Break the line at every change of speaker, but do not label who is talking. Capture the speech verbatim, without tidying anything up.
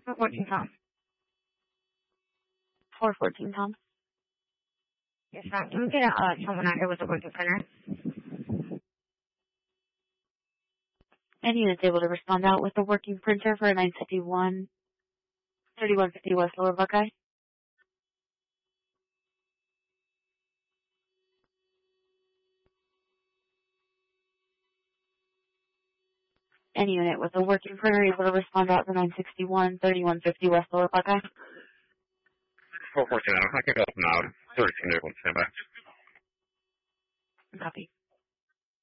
fourteen Tom.
four fourteen Tom.
Yes, ma'am. Can we get a, uh, someone out here with a working printer?
Any unit's able to respond out with a working printer for nine fifty-one, thirty-one fifty West Lower Buckeye. Any unit with a working printer able to respond out to nine sixty-one, thirty-one fifty West Lower Buckeye.
four fourteen, I can go up now. thirteen, stand by.
Copy.